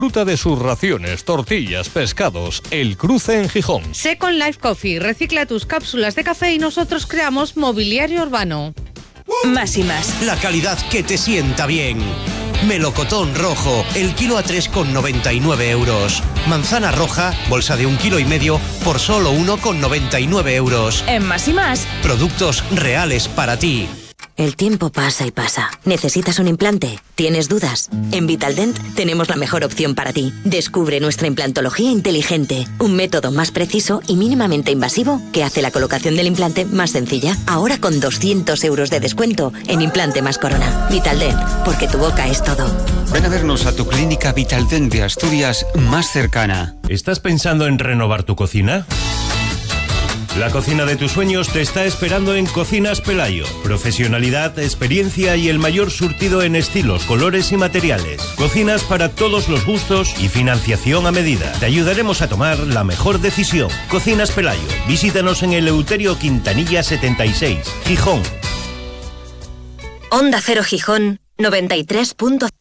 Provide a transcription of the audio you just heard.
Disfruta de sus raciones, tortillas, pescados. El Cruce en Gijón. Second Life Coffee. Recicla tus cápsulas de café y nosotros creamos mobiliario urbano. Más y más. La calidad que te sienta bien. Melocotón rojo, el kilo a 3,99 euros. Manzana roja, bolsa de 1,5 kg por solo 1,99 euros. En Más y más. Productos reales para ti. El tiempo pasa y pasa. ¿Necesitas un implante? ¿Tienes dudas? En Vitaldent tenemos la mejor opción para ti. Descubre nuestra implantología inteligente, un método más preciso y mínimamente invasivo que hace la colocación del implante más sencilla. Ahora con 200 euros de descuento en implante más corona. Vitaldent, porque tu boca es todo. Ven a vernos a tu clínica Vitaldent de Asturias más cercana. ¿Estás pensando en renovar tu cocina? La cocina de tus sueños te está esperando en Cocinas Pelayo. Profesionalidad, experiencia y el mayor surtido en estilos, colores y materiales. Cocinas para todos los gustos y financiación a medida. Te ayudaremos a tomar la mejor decisión. Cocinas Pelayo. Visítanos en Eleuterio Quintanilla 76, Gijón. Onda Cero Gijón 93.